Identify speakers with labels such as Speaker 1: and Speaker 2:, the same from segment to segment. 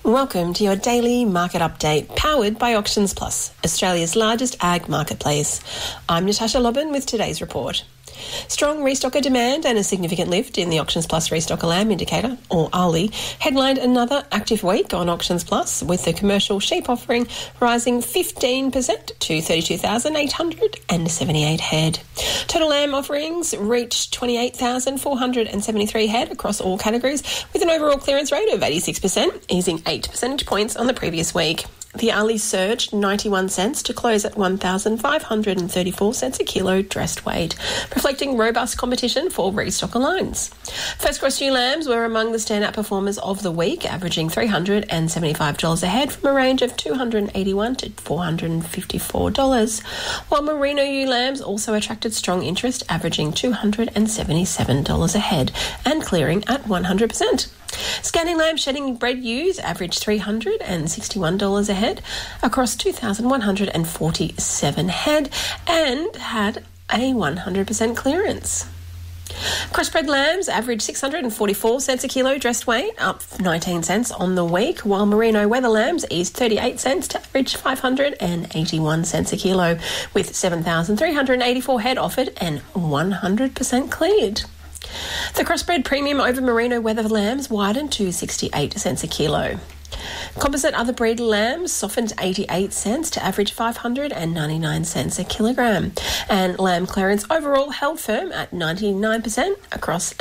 Speaker 1: Welcome to your daily market update, powered by Auctions Plus, Australia's largest ag marketplace. I'm Natasha Lobban with today's report. Strong restocker demand and a significant lift in the Auctions Plus Restocker Lamb Indicator, or ARLI, headlined another active week on Auctions Plus, with the commercial sheep offering rising 15% to 32,878 head. Total lamb offerings reached 28,473 head across all categories, with an overall clearance rate of 86%, easing 8 percentage points on the previous week. The ARLI surged 91 cents to close at 1,534 cents a kilo dressed weight, reflecting robust competition for restocker lines. First cross ewe lambs were among the standout performers of the week, averaging $375 a head from a range of $281 to $454, while merino ewe lambs also attracted strong interest, averaging $277 a head and clearing at 100%. Scanning lamb shedding bred ewes averaged $361 a head across 2,147 head and had a 100% clearance. Crossbred lambs averaged 644 cents a kilo dressed weight, up 19 cents on the week, while merino weather lambs eased 38 cents to average 581 cents a kilo, with 7,384 head offered and 100% cleared. The crossbred premium over merino weather lambs widened to 68 cents a kilo. Composite other breed lambs softened 88 cents to average 599 cents a kilogram, and lamb clearance overall held firm at 99% across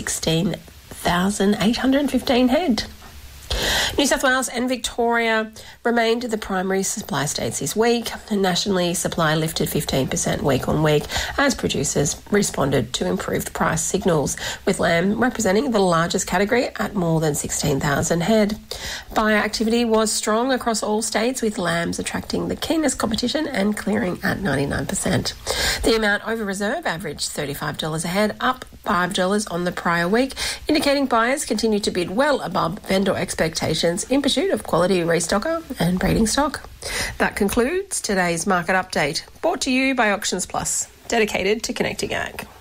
Speaker 1: 16,815 head. New South Wales and Victoria remained the primary supply states this week. Nationally, supply lifted 15% week on week as producers responded to improved price signals, with lamb representing the largest category at more than 16,000 head. Buyer activity was strong across all states, with lambs attracting the keenest competition and clearing at 99%. The amount over reserve averaged $35 a head, up $5 on the prior week, indicating buyers continue to bid well above vendor expectations in pursuit of quality restocker and breeding stock. That concludes today's market update, brought to you by Auctions Plus, dedicated to connecting ag.